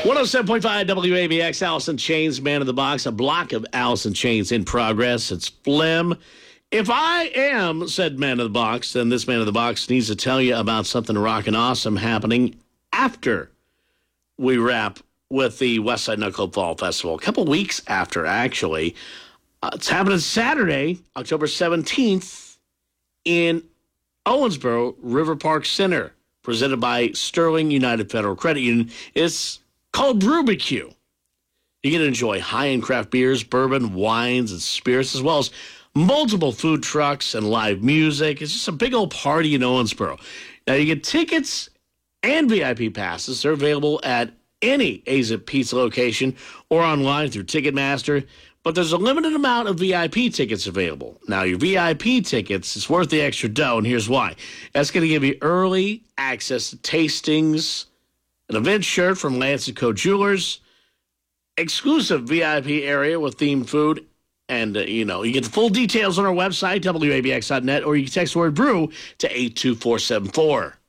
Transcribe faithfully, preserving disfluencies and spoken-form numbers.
one oh seven point five W A B X, Alice in Chains, Man in the Box. A block of Alice in Chains in progress. It's Phlegm. If I am said Man in the Box, then this Man in the Box needs to tell you about something rockin' awesome happening after we wrap with the Westside Nightclub Fall Festival. A couple weeks after, actually. Uh, it's happening Saturday, October seventeenth, in Owensboro River Park Center, presented by Sterling United Federal Credit Union. It's called Brewbecue. You can enjoy high-end craft beers, bourbon, wines, and spirits, as well as multiple food trucks and live music. It's just a big old party in Owensboro. Now, you get tickets and V I P passes. They're available at any A Z I P Pizza location or online through Ticketmaster. But there's a limited amount of V I P tickets available. Now, your V I P tickets, it's worth the extra dough, and here's why. That's going to give you early access to tastings, an event shirt from Lance and Co. Jewelers, exclusive V I P area with themed food, and, uh, you know, you get the full details on our website, W A B X dot net, or you can text the word brew to eight two four seven four.